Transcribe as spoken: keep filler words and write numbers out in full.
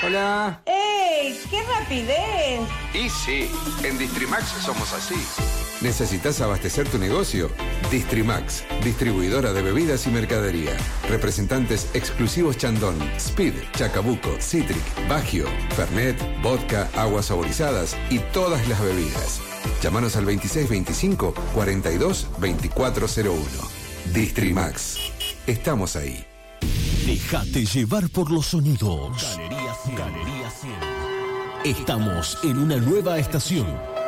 Hola. ¡Ey! ¡Qué rapidez! Y sí, en Distrimax somos así. ¿Necesitas abastecer tu negocio? Distrimax, distribuidora de bebidas y mercadería. Representantes exclusivos Chandon, Speed, Chacabuco, Citric, Bagio, Fernet, vodka, aguas saborizadas y todas las bebidas. Llámanos al veintiséis veinticinco, cuarenta y dos, veinticuatro cero uno. Distrimax. Estamos ahí. Déjate llevar por los sonidos. Galería cien. Galería cien. Estamos en una nueva estación.